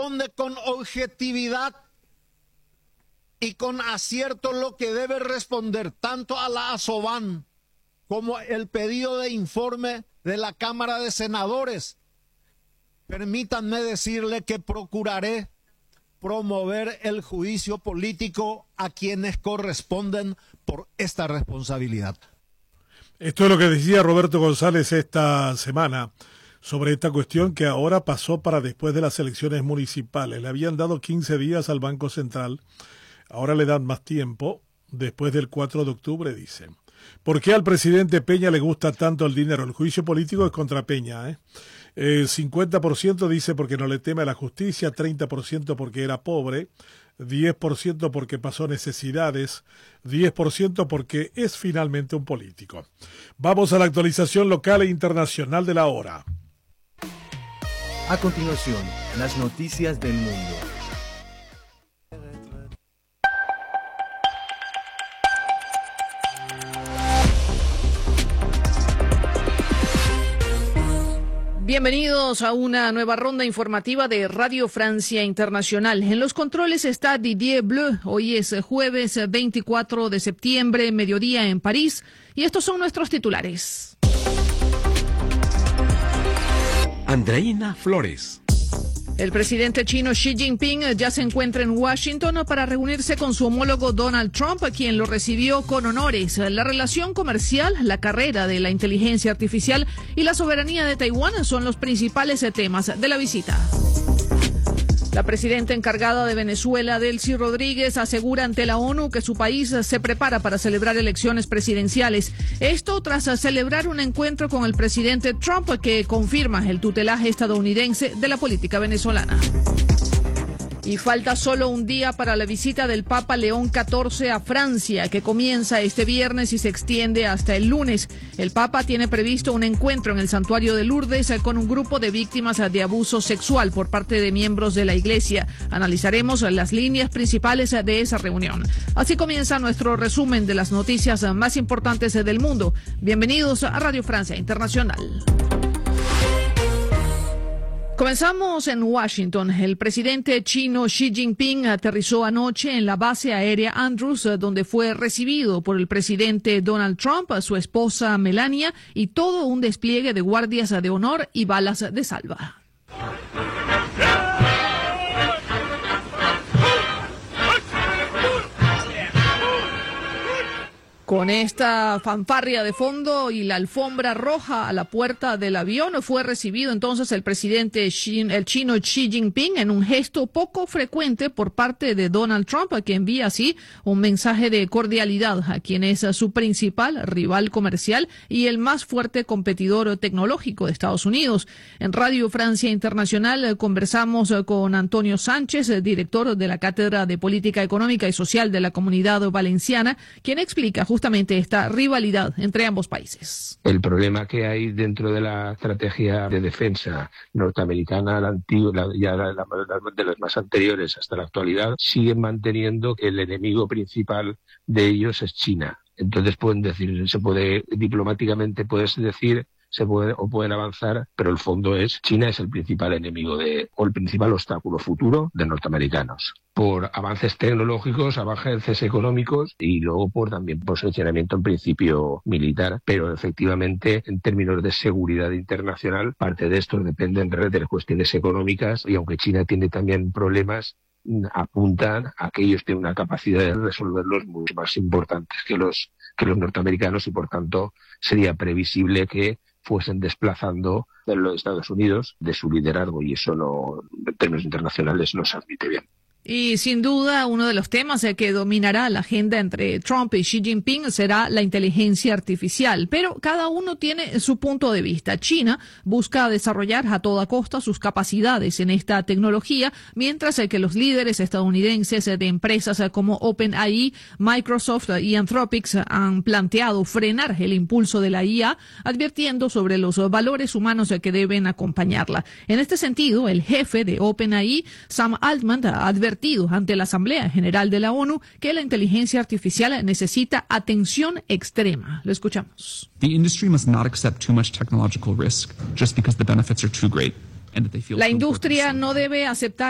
responde con objetividad y con acierto lo que debe responder tanto a la ASOBAN como el pedido de informe de la Cámara de Senadores. Permítanme decirle que procuraré promover el juicio político a quienes corresponden por esta responsabilidad. Esto es lo que decía Roberto González esta semana sobre esta cuestión que ahora pasó para después de las elecciones municipales. Le habían dado 15 días al Banco Central, ahora le dan más tiempo, después del 4 de octubre, dicen. ¿Por qué al presidente Peña le gusta tanto el dinero? El juicio político es contra Peña, 50% dice porque no le teme a la justicia, 30% porque era pobre, 10% porque pasó necesidades, 10% porque es finalmente un político. Vamos a la actualización local e internacional de la hora. A continuación, las noticias del mundo. Bienvenidos a una nueva ronda informativa de Radio Francia Internacional. En los controles está Didier Bleu. Hoy es jueves 24 de septiembre, mediodía en París. Y estos son nuestros titulares. Andreina Flores. El presidente chino Xi Jinping ya se encuentra en Washington para reunirse con su homólogo Donald Trump, quien lo recibió con honores. La relación comercial, la carrera de la inteligencia artificial y la soberanía de Taiwán son los principales temas de la visita. La presidenta encargada de Venezuela, Delcy Rodríguez, asegura ante la ONU que su país se prepara para celebrar elecciones presidenciales. Esto tras celebrar un encuentro con el presidente Trump que confirma el tutelaje estadounidense de la política venezolana. Y falta solo un día para la visita del Papa León XIV a Francia, que comienza este viernes y se extiende hasta el lunes. El Papa tiene previsto un encuentro en el Santuario de Lourdes con un grupo de víctimas de abuso sexual por parte de miembros de la Iglesia. Analizaremos las líneas principales de esa reunión. Así comienza nuestro resumen de las noticias más importantes del mundo. Bienvenidos a Radio Francia Internacional. Comenzamos en Washington. El presidente chino Xi Jinping aterrizó anoche en la base aérea Andrews, donde fue recibido por el presidente Donald Trump, su esposa Melania y todo un despliegue de guardias de honor y balas de salva. Con esta fanfarria de fondo y la alfombra roja a la puerta del avión, fue recibido entonces el presidente el chino Xi Jinping en un gesto poco frecuente por parte de Donald Trump, que envía así un mensaje de cordialidad a quien es su principal rival comercial y el más fuerte competidor tecnológico de Estados Unidos. En Radio Francia Internacional conversamos con Antonio Sánchez, director de la Cátedra de Política Económica y Social de la Comunidad Valenciana, quien explica justamente esta rivalidad entre ambos países. El problema que hay dentro de la estrategia de defensa norteamericana, la antigua, de las más anteriores hasta la actualidad, siguen manteniendo que el enemigo principal de ellos es China. Entonces pueden decir, diplomáticamente puedes decir, pueden avanzar, pero el fondo es China es el principal enemigo o el principal obstáculo futuro de norteamericanos, por avances tecnológicos, avances económicos y luego por posicionamiento en principio militar, pero efectivamente en términos de seguridad internacional parte de esto depende en realidad de las cuestiones económicas, y aunque China tiene también problemas, apuntan a que ellos tienen una capacidad de resolverlos mucho más importantes que los norteamericanos, y por tanto sería previsible que fuesen desplazando de los Estados Unidos de su liderazgo, y eso no, en términos internacionales, no se admite bien. Y sin duda uno de los temas que dominará la agenda entre Trump y Xi Jinping será la inteligencia artificial, pero cada uno tiene su punto de vista. China busca desarrollar a toda costa sus capacidades en esta tecnología, mientras que los líderes estadounidenses de empresas como OpenAI, Microsoft y Anthropic han planteado frenar el impulso de la IA, advirtiendo sobre los valores humanos que deben acompañarla. En este sentido, el jefe de OpenAI, Sam Altman, ha advertido ante la Asamblea General de la ONU que la inteligencia artificial necesita atención extrema. Lo escuchamos. The industry must not accept too much technological risk just because the benefits are too great. La industria no debe aceptar